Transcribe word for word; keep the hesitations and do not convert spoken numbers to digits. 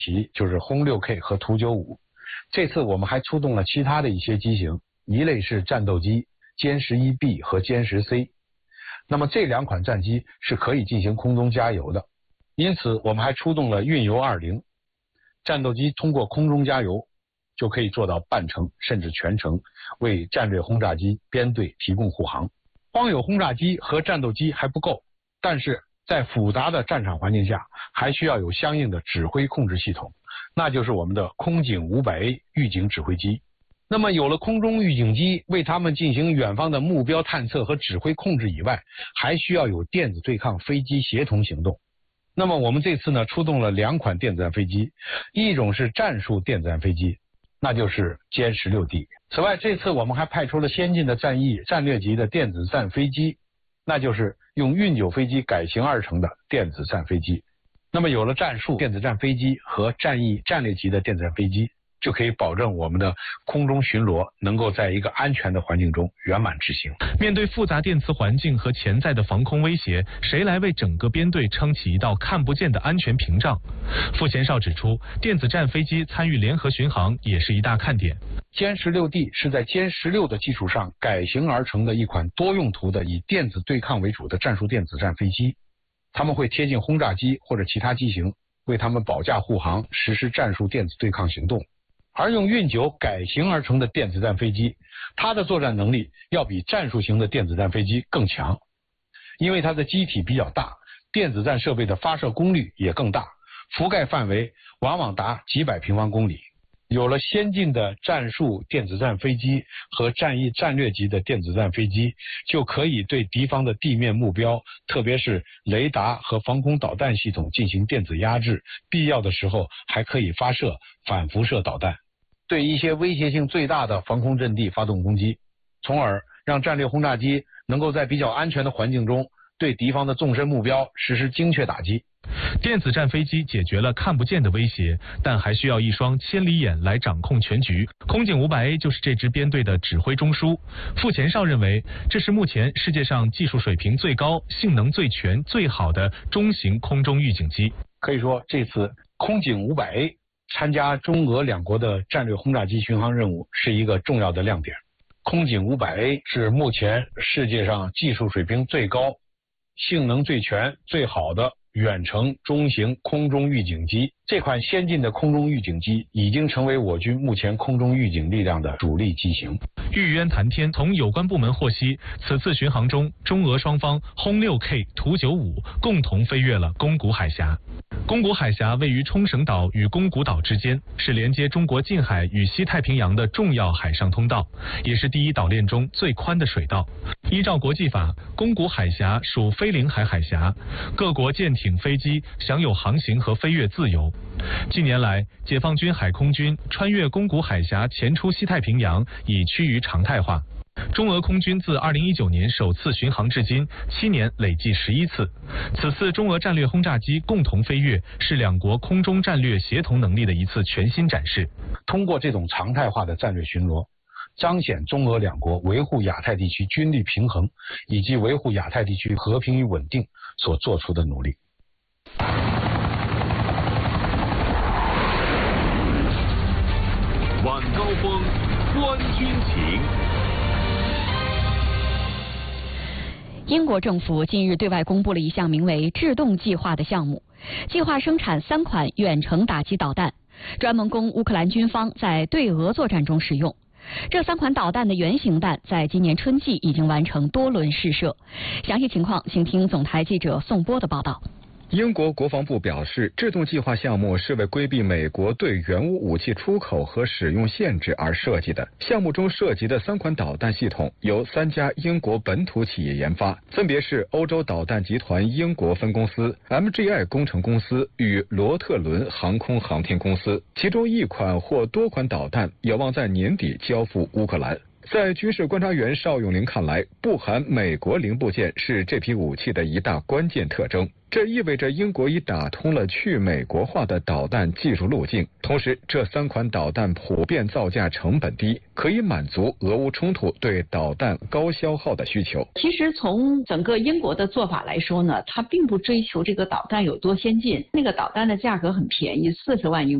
题就是轰 六 K 和图九五。这次我们还出动了其他的一些机型，一类是战斗机歼十一 B 和歼十 C。那么这两款战机是可以进行空中加油的，因此我们还出动了运油二零。战斗机通过空中加油就可以做到半程甚至全程，为战略轰炸机编队提供护航。光有轰炸机和战斗机还不够，但是在复杂的战场环境下，还需要有相应的指挥控制系统，那就是我们的空警 五百 A 预警指挥机。那么有了空中预警机为他们进行远方的目标探测和指挥控制以外，还需要有电子对抗飞机协同行动。那么我们这次呢出动了两款电子战飞机，一种是战术电子战飞机，那就是歼十六 D。此外，这次我们还派出了先进的战役战略级的电子战飞机，那就是用运九飞机改型而成的电子战飞机。那么有了战术电子战飞机和战役战略级的电子战飞机，就可以保证我们的空中巡逻能够在一个安全的环境中圆满执行。 面对复杂电磁环境和潜在的防空威胁，谁来为整个编队撑起一道看不见的安全屏障？傅前哨指出，电子战飞机参与联合巡航也是一大看点。 歼十六 D 是在歼十六的基础上改型而成的一款多用途的以电子对抗为主的战术电子战飞机，他们会贴近轰炸机或者其他机型，为他们保驾护航，实施战术电子对抗行动。而用运九改型而成的电子战飞机，它的作战能力要比战术型的电子战飞机更强，因为它的机体比较大，电子战设备的发射功率也更大，覆盖范围往往达几百平方公里。有了先进的战术电子战飞机和战役战略级的电子战飞机，就可以对敌方的地面目标，特别是雷达和防空导弹系统进行电子压制，必要的时候还可以发射反辐射导弹，对一些威胁性最大的防空阵地发动攻击，从而让战略轰炸机能够在比较安全的环境中对敌方的纵深目标实施精确打击。 电子战飞机解决了看不见的威胁，但还需要一双千里眼来掌控全局。空警 五百 A 就是这支编队的指挥中枢。傅前哨认为，这是目前世界上技术水平最高、性能最全、最好的中型空中预警机。 可以说，这次空警 五百 A 参加中俄两国的战略轰炸机巡航任务是一个重要的亮点。空警 五百 A 是目前世界上技术水平最高、性能最全、最好的远程中型空中预警机。这款先进的空中预警机已经成为我军目前空中预警力量的主力机型。 玉渊谈天从有关部门获悉，此次巡航中，中俄双方轰 六 K 图九五共同飞越了宫古海峡。宫古海峡位于冲绳岛与宫古岛之间，是连接中国近海与西太平洋的重要海上通道，也是第一岛链中最宽的水道。依照国际法，宫古海峡属非领海海峡，各国舰艇、飞机享有航行和飞越自由。近年来，解放军海空军穿越宫古海峡前出西太平洋已趋于常态化。中俄空军自二零一九年首次巡航至今，七年累计十一次。此次中俄战略轰炸机共同飞越，是两国空中战略协同能力的一次全新展示。 通过这种常态化的战略巡逻，彰显中俄两国维护亚太地区军力平衡以及维护亚太地区和平与稳定所做出的努力。 晚高峰，观军情。 英国政府近日对外公布了一项名为“制动计划”的项目，计划生产三款远程打击导弹，专门供乌克兰军方在对俄作战中使用。这三款导弹的原型弹在今年春季已经完成多轮试射。详细情况，请听总台记者宋波的报道。 英国国防部表示，制动计划项目是为规避美国对原武武器出口和使用限制而设计的。项目中涉及的三款导弹系统由三家英国本土企业研发，分别是欧洲导弹集团英国分公司、M G I 工程公司与罗特伦航空航天公司。其中一款或多款导弹有望在年底交付乌克兰。 在军事观察员邵永林看来，不含美国零部件是这批武器的一大关键特征。这意味着英国已打通了去美国化的导弹技术路径，同时这三款导弹普遍造价成本低，可以满足俄乌冲突对导弹高消耗的需求。 其实从整个英国的做法来说呢，它并不追求这个导弹有多先进，那个导弹的价格很便宜，四十万英